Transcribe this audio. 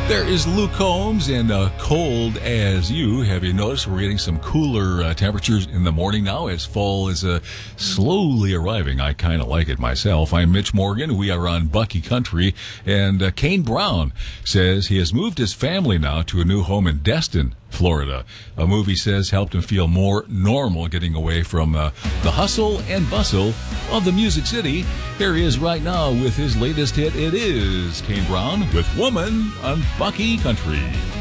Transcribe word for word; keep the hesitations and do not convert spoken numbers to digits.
There is Luke Combs and uh, Cold as You. Have you noticed we're getting some cooler uh, temperatures in the morning now as fall is uh, slowly arriving? I kind of like it myself. I'm Mitch Morgan. We are on Bucky Country. And uh, Kane Brown says he has moved his family now to a new home in Destin, Florida. A move, he says, helped him feel more normal, getting away from uh, the hustle and bustle of the Music City. Here he is right now with his latest hit. It is Kane Brown with Woman on Bucky Country.